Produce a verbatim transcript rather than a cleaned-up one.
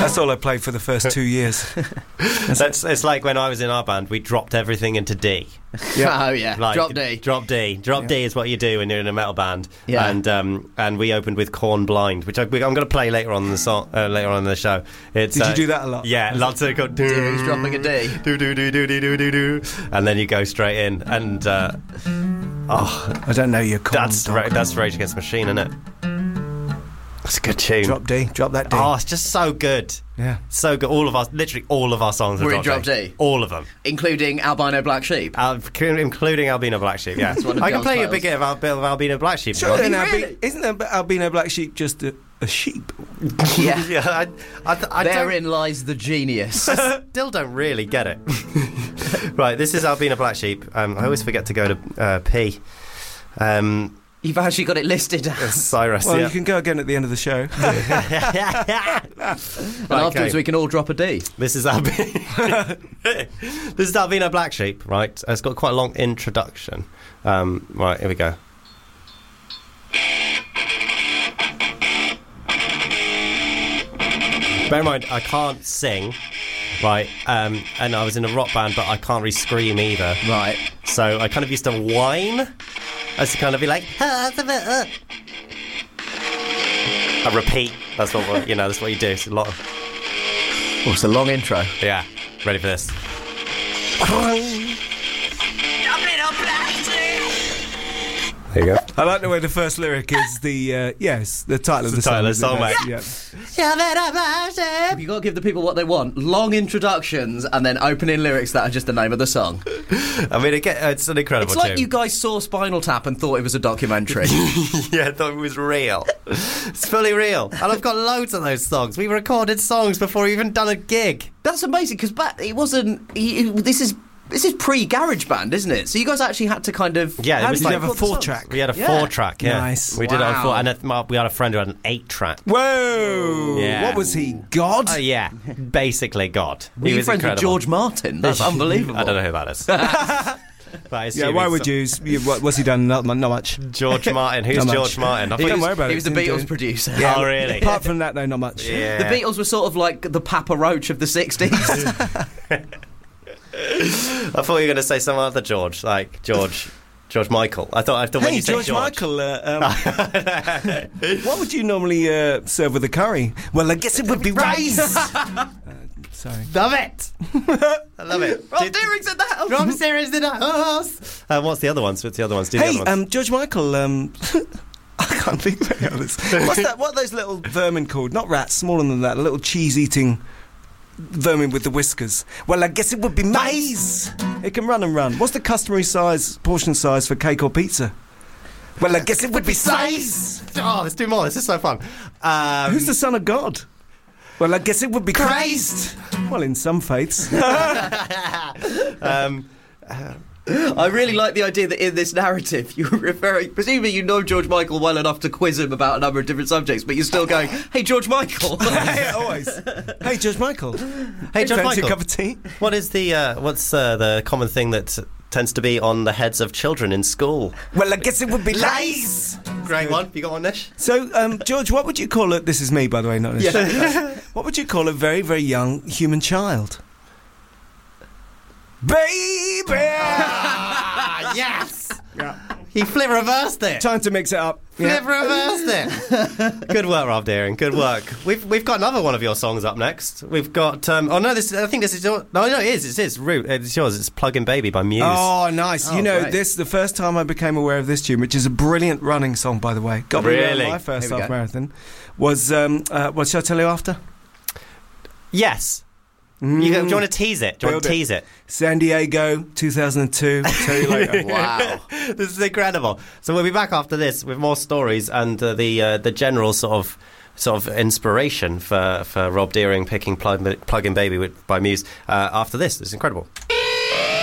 That's all I played for the first two years. That's, it's like when I was in our band, we dropped everything into D. Yeah. Oh yeah, Like, drop D. Drop D. Drop Yeah. D is what you do when you're in a metal band. Yeah. And um, and we opened with Corn Blind, which I, I'm going to play later on in the song, uh, later on in the show. It's, Did uh, you do that a lot? Yeah, lots of go, Who's dropping a D? do do do do do do do do, and then you go straight in, and uh, oh, I don't know your corn. that's ra- that's Rage Against the Machine, isn't it? That's a good tune. Drop D. Drop that D. Oh, it's just so good. Yeah. So good. All of us, literally all of our songs are We're in Drop Drop D. All of them. Including Albino Black Sheep. Uh, including Albino Black Sheep, yeah. one of I can John's play you a titles. bit of, Al- bit of Albino Black Sheep. Sure, if you then want. Albi- isn't Al- albino black sheep just a, a sheep? Yeah. yeah, I, I, I Therein lies the genius. don't, still don't really get it. Right, this is Albino Black Sheep. Um, I always forget to go to uh, P. Um, You've actually got it listed as. Cyrus, Well, yeah. you can go again at the end of the show. And afterwards we can all drop a D. This is Albino. This is Albino Black Sheep, right? It's got quite a long introduction. Um, right, here we go. Bear in mind, I can't sing, right? Um, and I was in a rock band, but I can't really scream either. Right. So I kind of used to whine as to kind of be like, "Ah, it's a bit, uh." I repeat. That's what we- you know. That's what you do. It's a lot of Oh, it's a long intro. yeah. Ready for this? There you go. I like the way the first lyric is the uh, yes, the title of the, the title of the song. song, isn't it? Yeah. You've got to give the people what they want. Long introductions and then opening lyrics that are just the name of the song. I mean, it get, it's an incredible It's like tune. you guys saw Spinal Tap and thought it was a documentary. Yeah, I thought it was real. It's fully real. And I've got loads of those songs. We recorded songs before we even done a gig. That's amazing because back it wasn't. He, this is this is pre Garage Band, isn't it? So you guys actually had to kind of Yeah, it how was did Did you you have a record the four songs? track? We had a Yeah. four track, yeah. Nice. We did it on Wow. four. And uh, we had a friend who had an eight track. Whoa! Yeah. What was he? God? Oh, yeah. Basically, God. Were he you was friends incredible. with George Martin? That's unbelievable. I don't know who that is. But I yeah. assume Why it's would you? you what, what's he done? Not, not much. George Martin. Who's Not much. George Martin? I He thought Don't was, worry about he it. was the Didn't do Beatles it. producer. Oh, really? Apart from that, no, not much. Yeah. The Beatles were sort of like the Papa Roach of the sixties. I thought you were going to say some other George, like George, George Michael. I thought, I thought when Hey, you said George, George, Michael, uh, um, what would you normally uh, serve with a curry? Well, I guess it would be rice. uh, sorry. love it. I love it. Rob Did- Deering's in the house. Rob Series in the house. Uh, what's the other ones? What's the other ones? Do the Hey, other ones. um, George Michael, um, I can't think of any others. What's that? What are those little vermin called? Not rats, smaller than that. Little cheese-eating vermin with the whiskers. Well, I guess it would be mice. It can run and run. What's the customary size, portion size for cake or pizza? Well, I guess it would be size. Oh, let's do more. This is so fun. Um, Who's the son of God? Well, I guess it would be Christ. Well, in some faiths. um, I really like the idea that in this narrative you're referring, presumably you know George Michael well enough to quiz him about a number of different subjects, but you're still going, hey, George Michael. Hey, always. Hey, George Michael. hey, George fancy Michael. a cup of tea? What is the uh, what's uh, the common thing that tends to be on the heads of children in school? Well, I guess it would be lice. Great one. You got one, Nish? So, um, George, what would you call it? This is me, by the way, not this. Yeah. What would you call a very, very young human child? Baby! Ah, yes. Yeah. He flip reversed it. Time to mix it up. Flip reversed it. Good work, Rob Deering. Good work. We've we've got another one of your songs up next. We've got. Um, oh no, this I think this is your. No, no, it is. It is. Root. It's yours. It's "Plug-in Baby" by Muse. Oh, nice. Oh, you know, great. this the first time I became aware of this tune, which is a brilliant running song, by the way. Got me around Really? my first Here we half go. marathon. Was, um, uh, what shall I tell you after? Yes. You, do you want to tease it? Do you want Build to it. tease it? San Diego, two thousand two. Tell you later. Wow. This is incredible. So we'll be back after this with more stories and uh, the uh, the general sort of sort of inspiration for, for Rob Deering picking Plug, Plug-in Baby with, by Muse uh, after this. It's incredible.